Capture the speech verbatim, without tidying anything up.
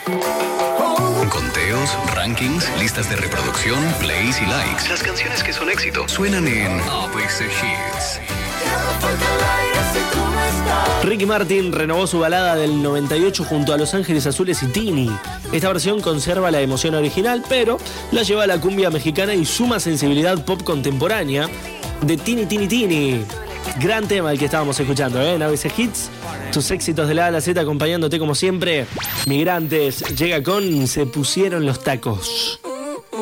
Conteos, rankings, listas de reproducción, plays y likes. Las canciones que son éxito suenan en A B C Hits. Ricky Martin renovó su balada del noventa y ocho junto a Los Ángeles Azules y Tini. Esta versión conserva la emoción original, pero la lleva a la cumbia mexicana y suma sensibilidad pop contemporánea de Tini Tini Tini. Gran tema el que estábamos escuchando, ¿eh? En A B C Hits, tus éxitos de la A a la Z acompañándote como siempre. Migrantes llega con Se pusieron los tacos.